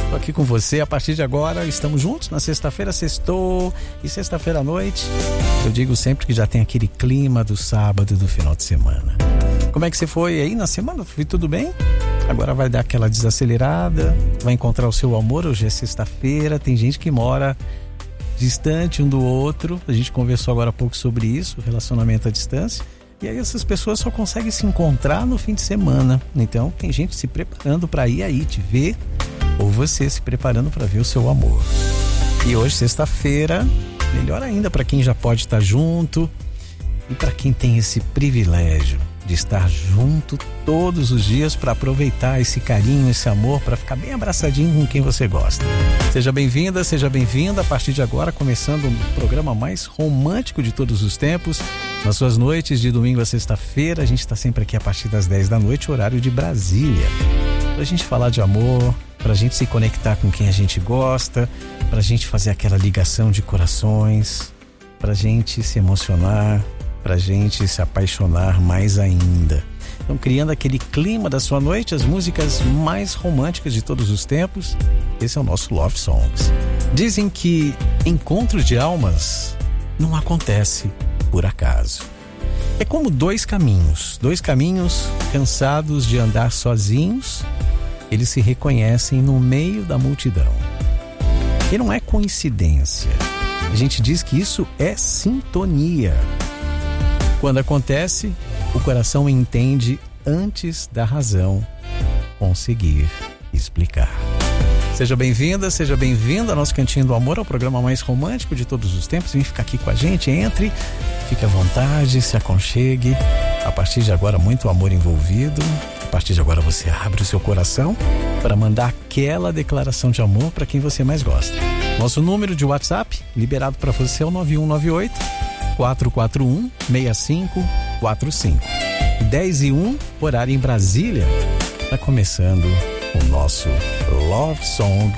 Tô aqui com você a partir de agora, estamos juntos na sexta-feira, sextou e sexta-feira à noite. Eu digo sempre que já tem aquele clima do sábado, do final de semana. Como é que você foi aí na semana? Foi tudo bem? Agora vai dar aquela desacelerada, vai encontrar o seu amor. Hoje é sexta-feira, tem gente que mora distante um do outro. A gente conversou agora há pouco sobre isso, relacionamento à distância. E aí essas pessoas só conseguem se encontrar no fim de semana. Então tem gente se preparando para ir aí te ver, ou você se preparando para ver o seu amor. E hoje, sexta-feira, melhor ainda para quem já pode estar junto e para quem tem esse privilégio de estar junto todos os dias para aproveitar esse carinho, esse amor, para ficar bem abraçadinho com quem você gosta. Seja bem-vinda, seja bem-vinda. A partir de agora, começando o programa mais romântico de todos os tempos. Nas suas noites de domingo a sexta-feira, a gente está sempre aqui a partir das 10 da noite, horário de Brasília. Pra gente falar de amor, pra gente se conectar com quem a gente gosta, pra gente fazer aquela ligação de corações, pra gente se emocionar, pra gente se apaixonar mais ainda. Então, criando aquele clima da sua noite, as músicas mais românticas de todos os tempos. Esse é o nosso Love Songs. Dizem que encontros de almas não acontece por acaso. É como dois caminhos cansados de andar sozinhos, eles se reconhecem no meio da multidão. E não é coincidência. A gente diz que isso é sintonia. Quando acontece, o coração entende antes da razão conseguir explicar. Seja bem-vinda, seja bem-vindo ao nosso Cantinho do Amor, ao programa mais romântico de todos os tempos. Vem ficar aqui com a gente, entre, fique à vontade, se aconchegue. A partir de agora, muito amor envolvido. A partir de agora, você abre o seu coração para mandar aquela declaração de amor para quem você mais gosta. Nosso número de WhatsApp, liberado para você, é o 9198-441-6545. 10:01, horário em Brasília. Está começando o nosso Love Song